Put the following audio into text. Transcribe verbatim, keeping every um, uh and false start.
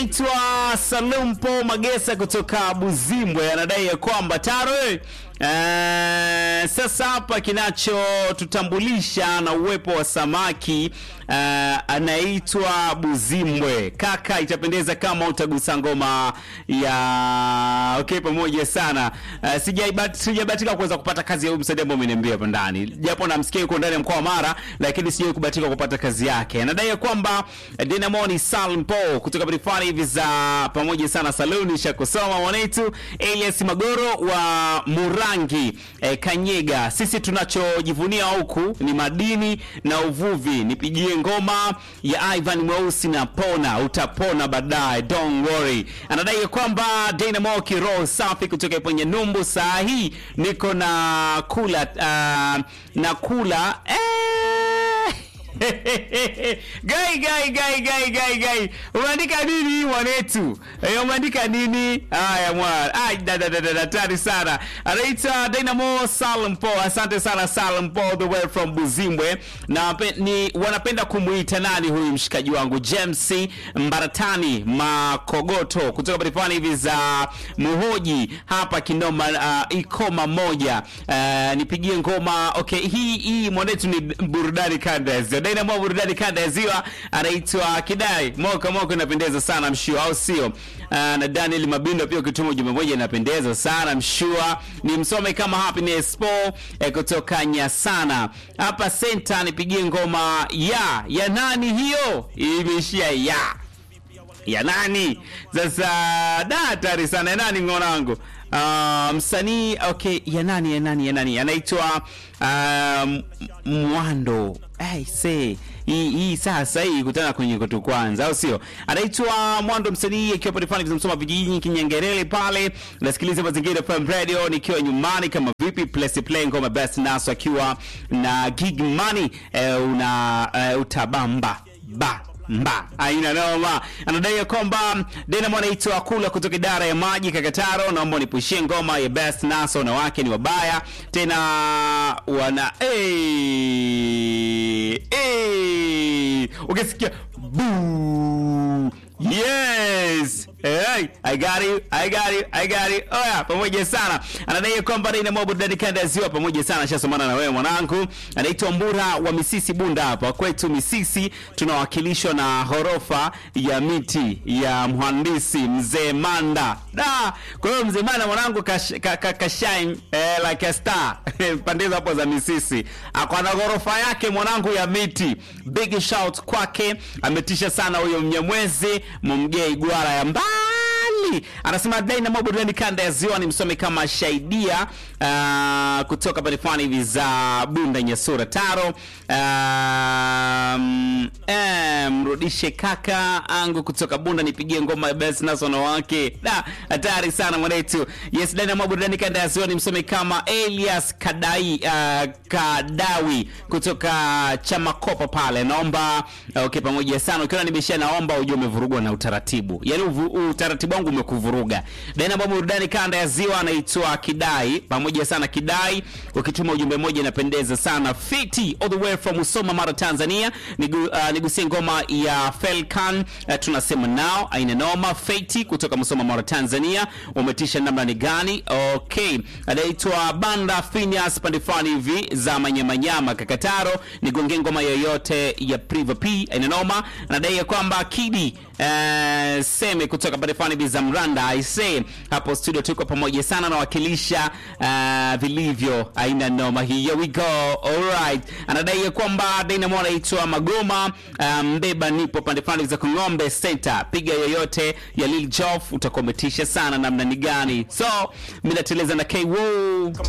anaitwa Salumpo Magesa kutoka Buzimbwe, anadai ya kwamba Taro Uh, sasa hapa kinacho tutambulisha na uwepo wa samaki uh, anaitwa Buzimbwe. Kaka, itapendeza kama utagusa ngoma ya okay pamoja sana. Uh, sijaibatika sijabatika kuweza kupata kazi ya huyu msanii ambaye ameniambia hapa ndani. Japo namsikia yuko ndani ya mkoa wa Mara, lakini sijai kubatika kupata kazi yake. Anadai kwamba Dynamo ni Salumpo kutoka Brifani hivi za pamoja sana saluni shakosoma mwanetu Elias Magoro wa Mura Rangi eh, Kanyega. Sisi tunachojivunia huku ni madini na uvuvi. Nipigie ngoma ya Ivan Mweusi na pona, utapona baadaye, don't worry. Anadai kwamba Dynamo Kiro safi kutoka kwenye Numbu. Saa hii niko na kula uh, na kula eh gai gai gai gai gai gai umeandika nini mwanetu? Eh, umeandika nini? Haya mwana. Ai da da da da tari sana. Anaita Dynamo Salumpo. Asante sana Salumpo all the way from Buzimbwe. Na ni wanapenda kumuita nani huyu mshikaji wangu? James Mbaratani Makogoto kutoka Brifani hivi za Muhoji hapa Kinoma uh, ikoma moja. Uh, nipigie ngoma. Okay, hii hii mwanetu ni burudani kanda. Dynamo burudani kanda ya ziwa, anaitwa Kidai Moka Moka, inapendeza sana mshua au sio? Uh, na Daniel Mabindo pia ukituma ujumbe mmoja inapendeza sana mshua. Ni msome kama Happiness Po eh, kutoka Nyasana hapa center. Nipigie ngoma ya ya nani hiyo? Imeishia ya ya nani? Sasa da hatari sana ya nani mwanangu? Uh, msanii okay ya nani ya nani ya nani anaitwa um, Mwando. Hey, say hii hii sasa hii kutana kwenye kutu kwanza au sio? Anaitwa Mwando msanii akiwa pale fani msoma vijijini Kinyangerele pale. Nasikiliza Mazingira F M Radio nikiwa nyumbani kama vipi place play ngoma best naso akiwa na Gig Money eh, una eh, utabamba ba mba aina noma. Anadai kwamba Dynamo anaitwa Kula kutoka idara ya maji Kakataro. Naomba nipushie ngoma ya best naso na wake ni wabaya tena wana eh eh ukisikia boo yes hey I got you I got you I got you oh yeah pamoja sana. Anadai kwamba Dynamo burudani kanda ya ziwa pamoja sana shasomana na wewe mwanangu. Anaitwa Mbura wa Misisi Bunda hapa kwetu Misisi tunawakilishwa na horofa ya miti ya mhandisi Mzee Manda da. Kwa hiyo Mzee Manda mwanangu kashine ka, ka, ka eh, like a star pandeza hapo za Misisi akwa na horofa yake mwanangu ya miti. Big shout kwake, ametisha sana huyo Mnyamwezi Mumgei Gwara ya mbali. Anasema Dynamo burudani kanda ya ziwa ni msome kama Shaidia uh, kutoka Barifani hivi za Bunda Nyasura Taro. Um, eh, mrudishe kaka angu kutoka Bunda nipigie ngoma ya best naso na wake. Da, hatari sana mwanetu. Yes, Dynamo burudani kanda ya ziwa ni msome kama Elias Kadai uh, Kadawi kutoka Chamakopa pale. Naomba okay pamoja sana. Ukiona nimeshia naomba ujue umevurugwa na utaratibu. Yaani utaratibu wangu umekuvuruga. Dynamo burudani kanda ya ziwa anaitwa Kidai pamoja sana Kidai. Ukituma ujumbe mmoja inapendeza sana. Fiti all the way from Musoma Mara Tanzania. Nigu, uh, nigusie ngoma ya Felkan uh, tunasema now aina noma. Fiti kutoka Musoma Mara Tanzania. Umetisha namna ni gani? Okay. Anaitwa Banda Phineas Pandifani hivi za Manyamanyama Kakataro. Nigonge ngoma yoyote ya Priva P aina noma. Anadai kwamba Kidi uh, seme kutoka Pandifani hivi za Mranda. I say hapo studio tuko pamoja sana na wakilisha uh, vilivyo aina noma. Here we go. Alright. Anadai kwamba Dynamo anaitwa Magoma mbeba um, nipo pande fulani za Kungombe Center. Piga yoyote ya Lil Joff utakometisha sana namna ni gani. So mimi nateleza na K W O.